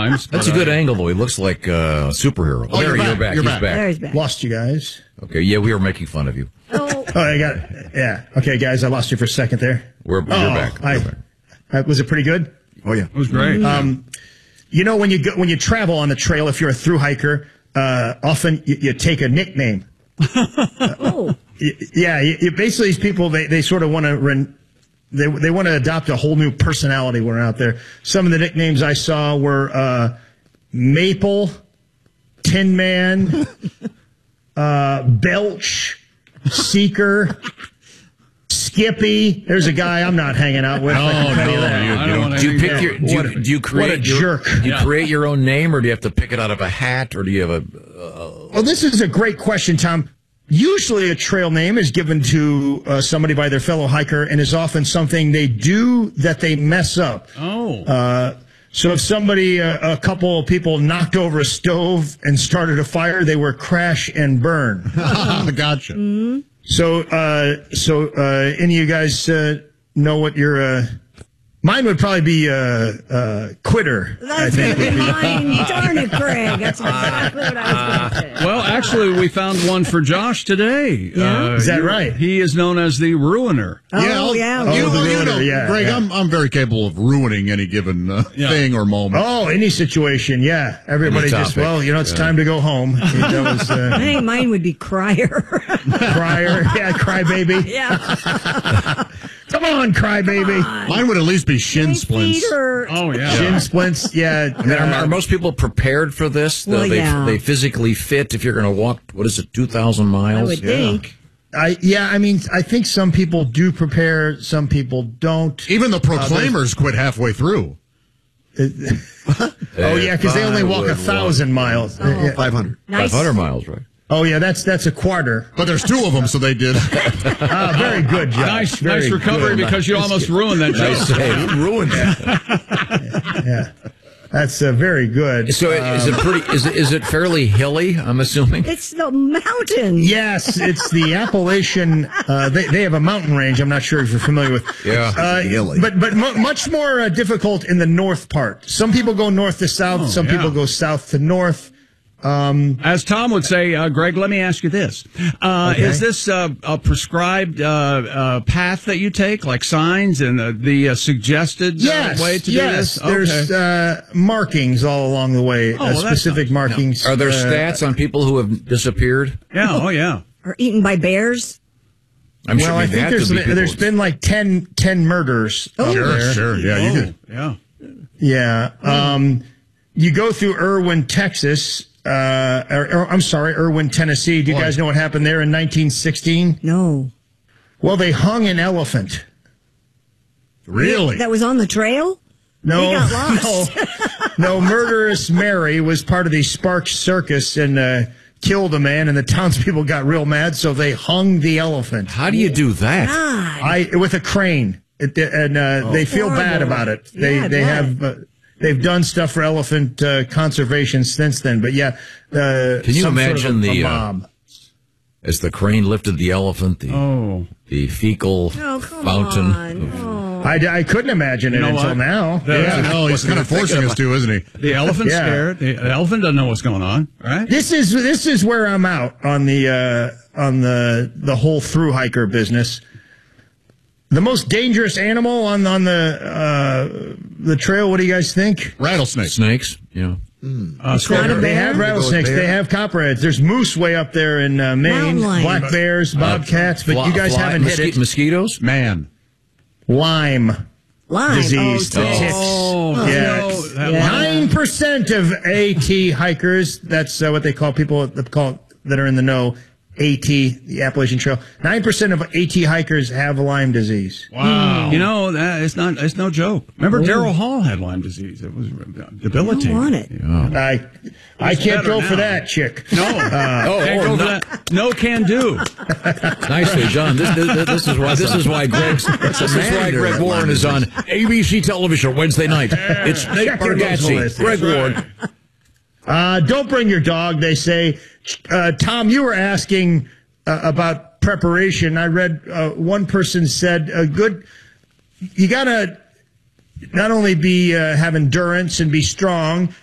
times. That's a good angle, though. He looks like a superhero. Oh, there, you're back. He's back. There he's back. Lost you guys. Okay, yeah, we were making fun of you. Oh, I got yeah. Okay, guys, I lost you for a second there. You're back. Was it pretty good? Oh, yeah. It was great. You know, when you travel on the trail, if you're a thru hiker, often you take a nickname. oh. You basically these people they sort of want to they want to adopt a whole new personality when they're out there. Some of the nicknames I saw were Maple, Tin Man, Belch, Seeker, Skippy. There's a guy I'm not hanging out with. I can tell you that. Do you pick your? Do you create? What a jerk! Do you create your own name, or do you have to pick it out of a hat, or do you have a? Well, this is a great question, Tom. Usually a trail name is given to somebody by their fellow hiker and is often something they do that they mess up. Oh. So if somebody, a couple of people knocked over a stove and started a fire, they were crash and burn. Gotcha. Mm-hmm. So any of you guys know what your... Mine would probably be Quitter. That's going to be mine. Darn it, Craig. That's exactly what I was going to say. Well, actually, we found one for Josh today. Yeah? Is that right? He is known as the Ruiner. Oh, yeah. You the know, ruiner, yeah, Greg, yeah. I'm very capable of ruining any given thing or moment. Oh, any situation, yeah. Everybody Any just, topic. it's time to go home. That was, I think mine would be Crier. Crier. Yeah, Crybaby. yeah. Come on, Crybaby. Mine would at least be shin splints. Oh, yeah. Shin splints, yeah. I mean, are most people prepared for this? Well, They physically fit if you're going to walk, 2,000 miles? I would think. I think some people do prepare, some people don't. Even the proclaimers quit halfway through. Oh, yeah, because they only walk 1,000 miles. Oh. 500. Nice. 500 miles, right? Oh, yeah, that's a quarter. But there's two of them, so they did. Very good, Josh. Nice recovery because you almost ruined that joke. You ruined that. Yeah. That's very good. So is it pretty? Is it fairly hilly? I'm assuming. It's the mountain. Yes, it's the Appalachian. They have a mountain range. I'm not sure if you're familiar with. Yeah, hilly. But much more difficult in the north part. Some people go north to south. Some people go south to north. As Tom would say, Greg, let me ask you this. Is this a prescribed path that you take, like signs and the suggested way to do this? There's markings all along the way, well, specific markings. Are there stats on people who have disappeared? Yeah, oh, yeah. Or eaten by bears. I'm sure I think there's been like 10 murders. Sure. Yeah, you could. Yeah. Yeah. You go through Irwin, Texas. Irwin, Tennessee. Do you guys know what happened there in 1916? No. Well, they hung an elephant. Really? That was on the trail? No, He got lost. no. Murderous Mary was part of the Sparks Circus and killed a man, and the townspeople got real mad, so they hung the elephant. How do you do that? God. With a crane, they feel bad about it. They've done stuff for elephant conservation since then, but yeah. Can you imagine a mob? As the crane lifted the elephant, the fecal fountain? I couldn't imagine it until now. No, he's kind of forcing us to, isn't he? The elephant's scared. The elephant doesn't know what's going on, right? This is where I'm out on the whole thru hiker business. The most dangerous animal on the trail. What do you guys think? Rattlesnakes. Snakes. Yeah. They have rattlesnakes. They have copperheads. There's moose way up there in Maine. Black bears, bobcats. But you guys haven't hit it. Mosquitoes. Man. Lyme disease. The ticks. Yeah. 9% of AT hikers. That's what they call people that are in the know. AT, the Appalachian Trail. 9% of AT hikers have Lyme disease. Wow. You know, it's no joke. Remember Daryl Hall had Lyme disease. It was debilitating. I don't want it. Yeah. I can't go for that, chick. No. Can't go for that. No can do. Nicely done. This is why Greg Warren is on ABC television Wednesday night. It's Nate Bargatze, Greg Warren. Don't bring your dog, they say. Tom, you were asking about preparation. I read one person said, you got to not only have endurance and be strong,